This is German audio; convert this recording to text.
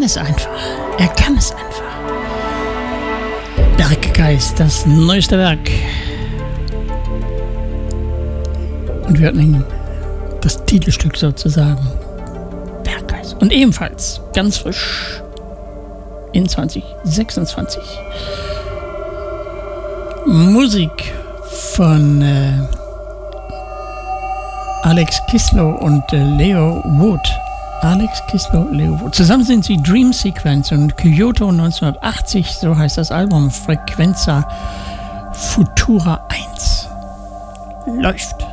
kann es einfach. Er kann es einfach. Berggeist, das neueste Werk. Und wir hatten das Titelstück sozusagen. Berggeist. Und ebenfalls ganz frisch in 2026. Musik von Alex Kislow und Leo Wood. Alex Kislow, Leo Wood. Zusammen sind sie Dream Sequence und Kyoto 1980, so heißt das Album, Frequenza Futura 1. Läuft.